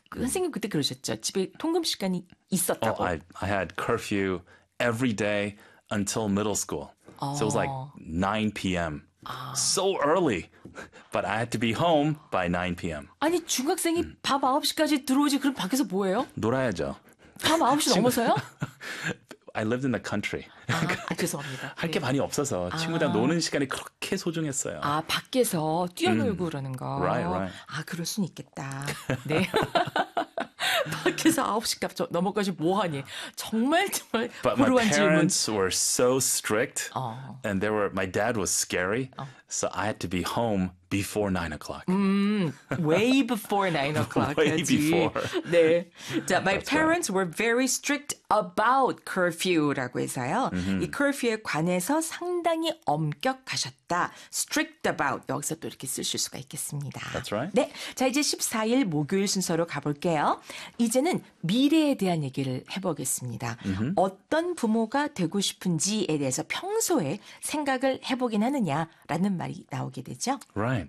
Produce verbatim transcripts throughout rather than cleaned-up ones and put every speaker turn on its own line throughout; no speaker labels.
그 선생님 그때 그러셨죠. 집에 통금 시간이 있었다고.
Oh, I, I had curfew every day until middle school.
어.
So it was like nine p.m. So early. But I had to be home by nine p.m.
아니 중학생이
음.
밤 아홉 시까지 들어오지 그럼 밖에서 뭐 해요?
놀아야죠.
밤 아홉 시 넘어서요?
I lived in the country.
아, 아, 죄송합니다.
할 게
네.
많이 없어서 친구랑 노는 시간이 그렇게 소중했어요.
아, 밖에서 뛰어놀고 그러는 거.
Right, right.
아, 그럴 순 있겠다. 네. 밖에서 아홉 시까지 넘어까지 뭐 하니? 정말 정말
But my
불우한 질문.
parents were so strict,
어.
and they were. My dad was scary, so I had to be home before nine o'clock.
Way before nine o'clock.
Way
까지.
before.
네. 자, my
That's
parents were very strict about curfew라고 해서요. 이 curfew에 관해서 상당히 엄격하셨다. strict about 여기서 또 이렇게 쓰실 수가 있겠습니다.
That's right.
네. 자, 이제 십사 일 목요일 순서로 가볼게요. 이제는 미래에 대한 얘기를 해보겠습니다. 어떤 부모가 되고 싶은지에 대해서 평소에 생각을 해보긴 하느냐라는 말이 나오게 되죠.
Right.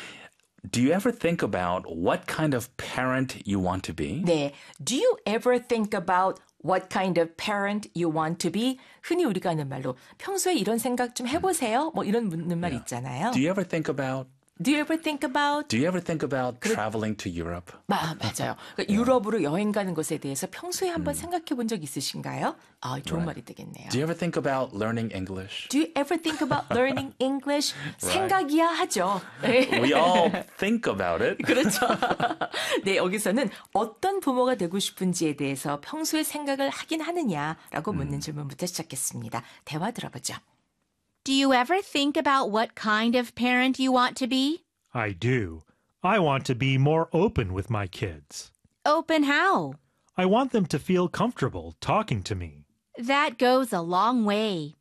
Do you ever think about what kind of parent you want to be?
네. Do you ever think about what kind of parent you want to be? 흔히 우리가 하는 말로 평소에 이런 생각 좀 해보세요. 뭐 이런 묻는 말 있잖아요.
Do you ever think about
Do you ever think about?
Do you ever think about traveling to Europe?
마, 맞아요. 그러니까 유럽으로 여행 가는 것에 대해서 평소에 한번 생각해 본 적 있으신가요? 아, 좋은 말이 되겠네요.
Do you ever think about learning English?
Do you ever think about learning English? 생각이야 하죠. 네.
We all think about it.
그렇죠. 네, 여기서는 어떤 부모가 되고 싶은지에 대해서 평소에 생각을 하긴 하느냐라고 묻는 질문부터 시작했습니다. 대화 들어보죠.
Do you ever think about what kind of parent you want to be?
I do. I want to be more open with my kids.
Open how?
I want them to feel comfortable talking to me.
That goes a long way.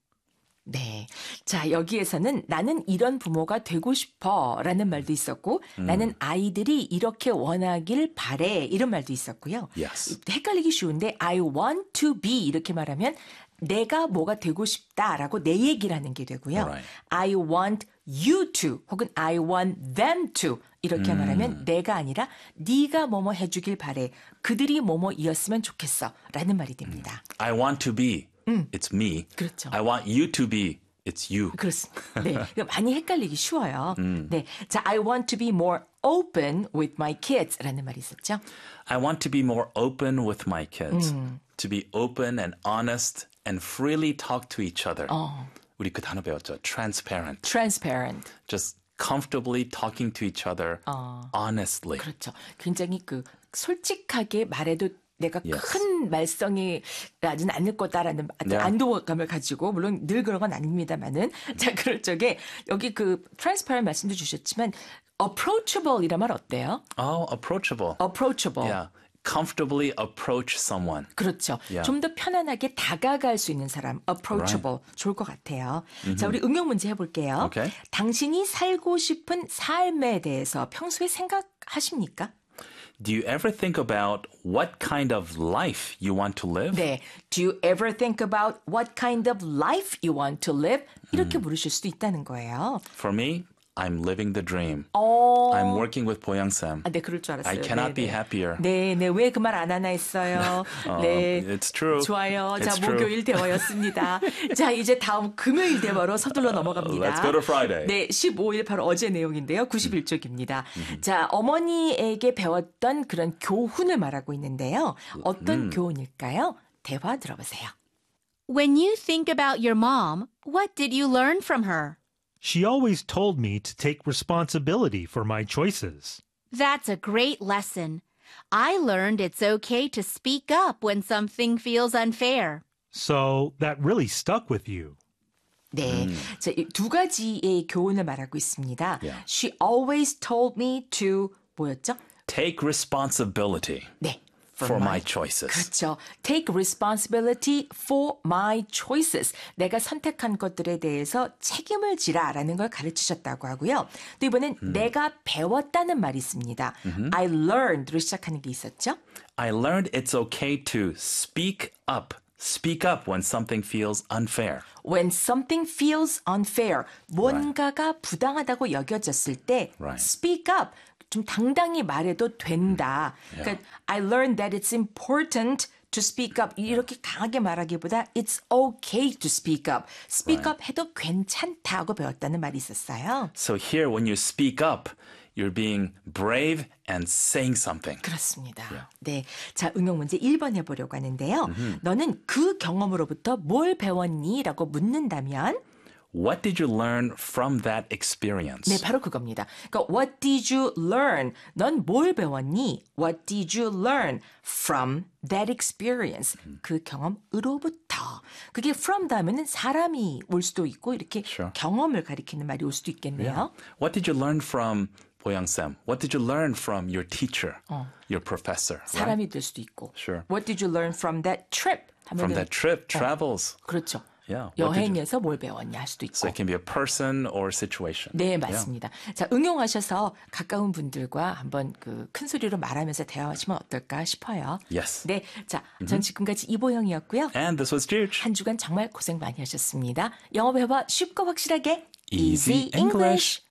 네. 자, 여기에서는 나는 이런 부모가 되고 싶어 라는 말도 있었고 음. 나는 아이들이 이렇게 원하길 바래 이런 말도 있었고요.
Yes.
헷갈리기 쉬운데 I want to be 이렇게 말하면 내가 뭐가 되고 싶다라고 내 얘기를 하는 게 되고요.
Right.
I want you to 혹은 I want them to 이렇게 음. 말하면 내가 아니라 네가 뭐뭐 해주길 바래. 그들이 뭐뭐이었으면 좋겠어 라는 말이 됩니다.
I want to be.
음.
It's me.
그렇죠.
I want you to be. It's you.
그렇습니다. 네, 많이 헷갈리기 쉬워요.
음.
네, 자, I want to be more open with my kids라는 말이 있었죠.
I want to be more open with my kids.
음.
To be open and honest and freely talk to each other.
어.
우리 그 단어 배웠죠. Transparent.
Transparent.
Just comfortably talking to each other
어.
honestly.
그렇죠. 굉장히 그 솔직하게 말해도 내가
Yes.
큰 말썽이 나진 않을 거다라는
Yeah.
안도감을 가지고 물론 늘 그런 건 아닙니다만은 자 그럴 적에 여기 그 transparent 말씀도 주셨지만 approachable 이란 말 어때요?
Oh, approachable.
approachable.
Yeah. Comfortably approach someone.
그렇죠.
Yeah.
좀 더 편안하게 다가갈 수 있는 사람, approachable. Right. 좋을 것 같아요. Mm-hmm. 자, 우리 응용 문제 해볼게요.
Okay.
당신이 살고 싶은 삶에 대해서 평소에 생각하십니까?
Do you ever think about what kind of life you want to live?
네. Do you ever think about what kind of life you want to live? 이렇게 음. 물으실 수도 있다는 거예요.
For me, I'm living the dream.
어...
I'm working with 보영쌤.
아, 네, 그럴 줄 알았어요.
I cannot
네,
be
네.
happier.
네, 네, 왜 그 말 안 하나 했어요.
uh,
네,
It's true.
좋아요.
It's
자,
true.
목요일 대화였습니다. 자, 이제 다음 금요일 대화로 서둘러 넘어갑니다.
Let's go to Friday.
네, 십오 일 바로 어제 내용인데요. 구십일 쪽입니다. 음. 자, 어머니에게 배웠던 그런 교훈을 말하고 있는데요. 어떤 음. 교훈일까요? 대화 들어보세요.
When you think about your mom, what did you learn from her?
She always told me to take responsibility for my choices.
That's a great lesson. I learned it's okay to speak up when something feels unfair.
So that really stuck with you.
네,
음.
자, 두 가지의 교훈을 말하고 있습니다.
Yeah.
She always told me to 뭐였죠?
Take responsibility.
네.
For my choices.
그렇죠. Take responsibility for my choices. 내가 선택한 것들에 대해서 책임을 지라라는 걸 가르치셨다고 하고요. 또 이번엔 음. 내가 배웠다는 말이 있습니다. Mm-hmm. I learned로 시작하는 게 있었죠.
I learned it's okay to speak up. Speak up when something feels unfair.
When something feels unfair. 뭔가가 right. 부당하다고 여겨졌을 때
right.
speak up. 좀 당당히 말해도 된다.
Yeah.
그러니까 I learned that it's important to speak up. 이렇게 강하게 말하기보다 it's okay to speak up. speak up 해도 괜찮다고 배웠다는 말이 있었어요.
So here, when you speak up, you're being brave and saying something.
그렇습니다. 네. 자, 응용 문제 일 번 해보려고 하는데요. 너는 그 경험으로부터 뭘 배웠니? 라고 묻는다면
What did you learn from that experience?
네, 바로 그겁니다. 그러니까 what did you learn? 넌 뭘 배웠니? What did you learn from that experience? 그 경험으로부터. 그게 from 다음에는 사람이 올 수도 있고 이렇게
Sure.
경험을 가리키는 말이 올 수도 있겠네요.
What did you learn from 보영-쌤? What did you learn from your teacher, your professor? Right?
사람이 될 수도 있고.
Sure.
What did you learn from that trip?
From
하면은
that trip, travels.
그렇죠.
Yeah. What did you-
여행에서 뭘 배웠냐 할 수도 있고.
So it can be a person or situation.
네, 맞습니다. 자, 응용하셔서 가까운 분들과 한번 그 큰 소리로 말하면서 대화하시면 어떨까 싶어요.
Yes.
네, 자, 전 지금까지 이보영이었고요.
And this was Juge.
한 주간 정말 고생 많이 하셨습니다. 영어 회화 쉽고 확실하게
Easy English.